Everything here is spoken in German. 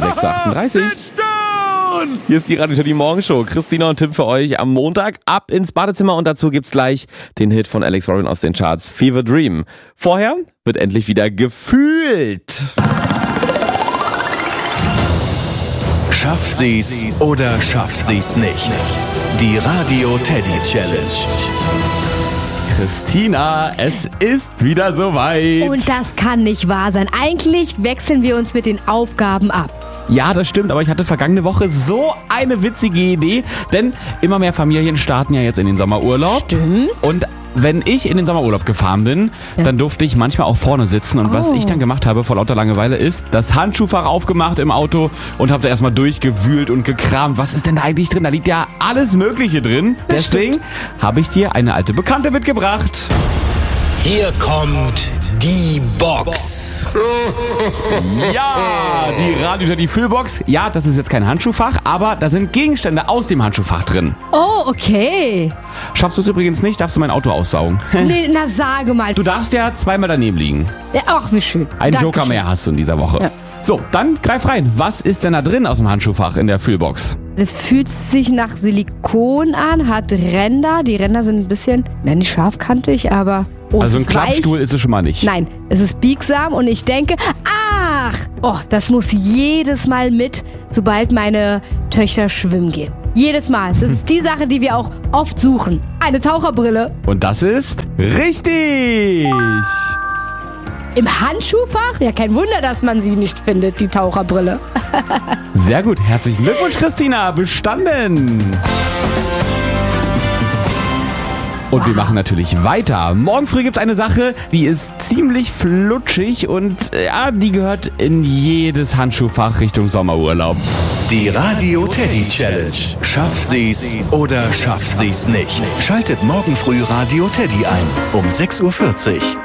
6.38 Uhr. Hier ist die Radio Teddy Morgenshow. Christina und Tim für euch am Montag. Ab ins Badezimmer und dazu gibt's gleich den Hit von Alex Robin aus den Charts, Fever Dream. Vorher wird endlich wieder gefühlt. Schafft sie's oder schafft sie's nicht? Die Radio Teddy Challenge. Christina, es ist wieder soweit. Und das kann nicht wahr sein. Eigentlich wechseln wir uns mit den Aufgaben ab. Ja, das stimmt, aber ich hatte vergangene Woche so eine witzige Idee, denn immer mehr Familien starten ja jetzt in den Sommerurlaub. Stimmt. Und wenn ich in den Sommerurlaub gefahren bin, dann durfte ich manchmal auch vorne sitzen. Und was ich dann gemacht habe vor lauter Langeweile ist, das Handschuhfach aufgemacht im Auto und habe da erstmal durchgewühlt und gekramt. Was ist denn da eigentlich drin? Da liegt ja alles Mögliche drin. Deswegen habe ich dir eine alte Bekannte mitgebracht. Hier kommt die Box. Ja, die Radio Teddy Füllbox. Ja, das ist jetzt kein Handschuhfach, aber da sind Gegenstände aus dem Handschuhfach drin. Oh, okay. Schaffst du es übrigens nicht, darfst du mein Auto aussaugen. Nee, na sage mal. Du darfst ja zweimal daneben liegen. Ja, ach, wie schön. Einen Dankeschön. Joker mehr hast du in dieser Woche. Ja. So, dann greif rein. Was ist denn da drin aus dem Handschuhfach in der Füllbox? Das fühlt sich nach Silikon an, hat Ränder. Die Ränder sind ein bisschen, nicht scharfkantig, aber... Oh, Also es ein ist weich. Klappstuhl ist es schon mal nicht. Nein, es ist biegsam und ich denke, das muss jedes Mal mit, sobald meine Töchter schwimmen gehen. Jedes Mal. Das ist die Sache, die wir auch oft suchen. Eine Taucherbrille. Und das ist richtig. Im Handschuhfach? Ja, kein Wunder, dass man sie nicht findet, die Taucherbrille. Sehr gut. Herzlichen Glückwunsch, Christina. Bestanden. Und wir machen natürlich weiter. Morgen früh gibt es eine Sache, die ist ziemlich flutschig und ja, die gehört in jedes Handschuhfach Richtung Sommerurlaub. Die Radio Teddy Challenge. Schafft sie's oder schafft sie's nicht? Schaltet morgen früh Radio Teddy ein um 6.40 Uhr.